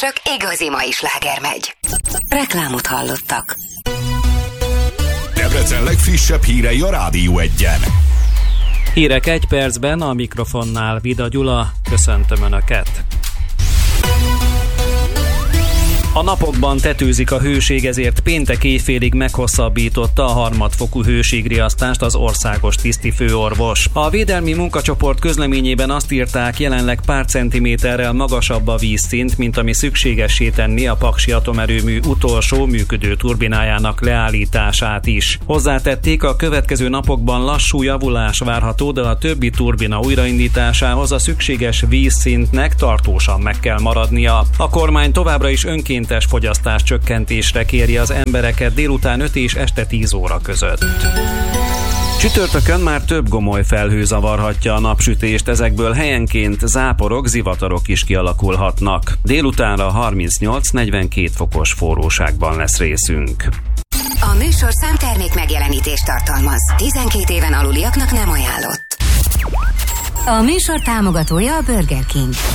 csak igazi mai sláger megy. Reklámot hallottak. Debrecen legfrissebb hírei a Rádió 1-en. Hírek egy percben, a mikrofonnál Vida Gyula. Köszöntöm Önöket! A napokban tetőzik a hőség, ezért péntek éjfélig meghosszabbította a harmadfokú hőségriasztást az országos tisztifőorvos. A védelmi munkacsoport közleményében azt írták, jelenleg pár centiméterrel magasabb a vízszint, mint ami szükségessé tenni a Paksi atomerőmű utolsó működő turbinájának leállítását is. Hozzátették, a következő napokban lassú javulás várható, de a többi turbina újraindításához a szükséges vízszintnek tartósan meg kell maradnia. A kormány továbbra is önkéntes fogyasztás csökkentésre kéri az embereket délután 5 és este 10 óra között. Csütörtökön már több gomoly felhő zavarhatja a napsütést, ezekből helyenként záporok, zivatarok is kialakulhatnak. Délutánra 38-42 fokos forróságban lesz részünk. A műsorszám termék megjelenítést tartalmaz. 12 éven aluliaknak nem ajánlott. A műsor támogatója a Burger King.